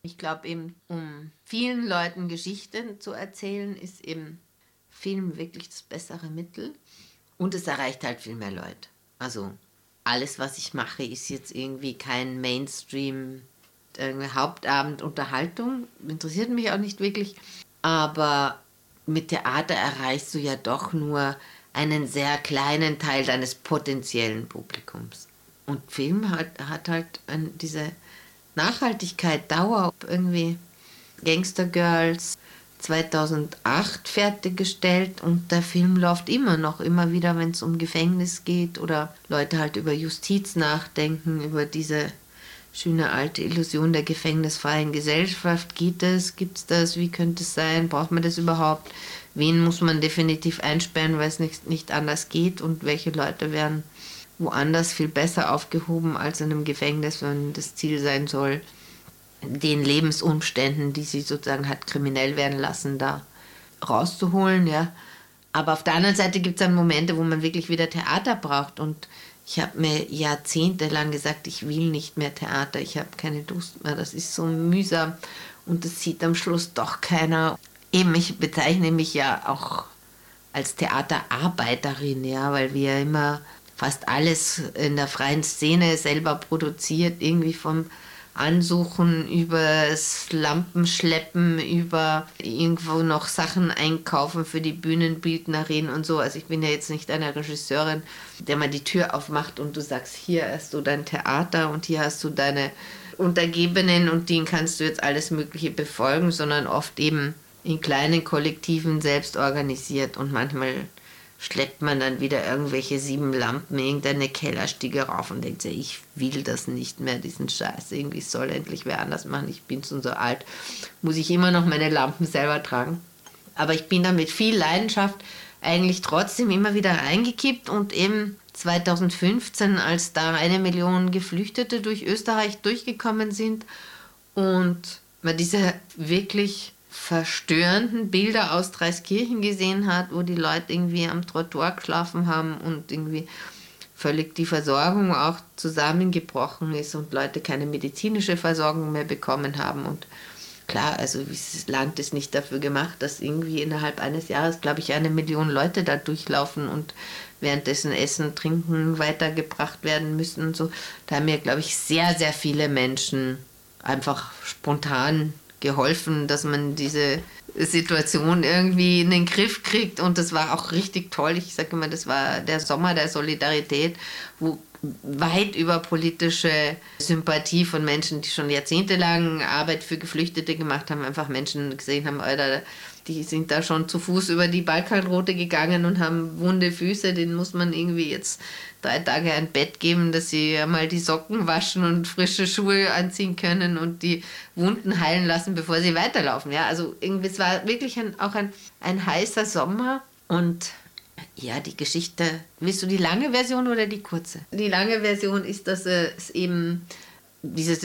Ich glaube eben, um vielen Leuten Geschichten zu erzählen, ist eben Film wirklich das bessere Mittel. Und es erreicht halt viel mehr Leute. Also alles, was ich mache, ist jetzt irgendwie kein Mainstream, Hauptabend Unterhaltung. Interessiert mich auch nicht wirklich. Aber mit Theater erreichst du ja doch nur einen sehr kleinen Teil deines potenziellen Publikums. Und Film hat halt diese Nachhaltigkeit, Dauer, irgendwie Gangster Girls 2008 fertiggestellt und der Film läuft immer noch, immer wieder, wenn es um Gefängnis geht oder Leute halt über Justiz nachdenken, über diese schöne alte Illusion der gefängnisfreien Gesellschaft. Gibt es das, wie könnte es sein, braucht man das überhaupt? Wen muss man definitiv einsperren, weil es nicht anders geht und welche Leute werden woanders viel besser aufgehoben als in einem Gefängnis, wenn das Ziel sein soll, den Lebensumständen, die sie sozusagen hat kriminell werden lassen, da rauszuholen, ja. Aber auf der anderen Seite gibt es dann Momente, wo man wirklich wieder Theater braucht und ich habe mir jahrzehntelang gesagt, ich will nicht mehr Theater, ich habe keine Lust mehr, das ist so mühsam und das sieht am Schluss doch keiner. Eben, ich bezeichne mich ja auch als Theaterarbeiterin, ja, weil wir immer fast alles in der freien Szene selber produziert, irgendwie vom Ansuchen über das Lampenschleppen, über irgendwo noch Sachen einkaufen für die Bühnenbildnerin und so. Also ich bin ja jetzt nicht eine Regisseurin, der mal die Tür aufmacht und du sagst, hier hast du dein Theater und hier hast du deine Untergebenen und denen kannst du jetzt alles Mögliche befolgen, sondern oft eben in kleinen Kollektiven selbst organisiert und manchmal schleppt man dann wieder irgendwelche 7 Lampen, irgendeine Kellerstiege rauf und denkt sich, ich will das nicht mehr, diesen Scheiß. Irgendwie soll endlich wer anders machen. Ich bin schon so alt, muss ich immer noch meine Lampen selber tragen. Aber ich bin da mit viel Leidenschaft eigentlich trotzdem immer wieder reingekippt und eben 2015, als da 1 Million Geflüchtete durch Österreich durchgekommen sind und man diese wirklich verstörenden Bilder aus Dreiskirchen gesehen hat, wo die Leute irgendwie am Trottoir geschlafen haben und irgendwie völlig die Versorgung auch zusammengebrochen ist und Leute keine medizinische Versorgung mehr bekommen haben. Und klar, also das Land ist nicht dafür gemacht, dass irgendwie innerhalb eines Jahres, glaube ich, 1 Million Leute da durchlaufen und währenddessen Essen, Trinken weitergebracht werden müssen und so. Da haben mir, glaube ich, sehr, sehr viele Menschen einfach spontan geholfen, dass man diese Situation irgendwie in den Griff kriegt und das war auch richtig toll. Ich sage immer, das war der Sommer der Solidarität, wo weit über politische Sympathie von Menschen, die schon jahrzehntelang Arbeit für Geflüchtete gemacht haben, einfach Menschen gesehen haben, Alter, die sind da schon zu Fuß über die Balkanroute gegangen und haben wunde Füße, denen muss man irgendwie jetzt 3 Tage ein Bett geben, dass sie mal die Socken waschen und frische Schuhe anziehen können und die Wunden heilen lassen, bevor sie weiterlaufen. Ja, also irgendwie, es war wirklich auch ein heißer Sommer und ja, die Geschichte, willst du die lange Version oder die kurze? Die lange Version ist, dass es eben diese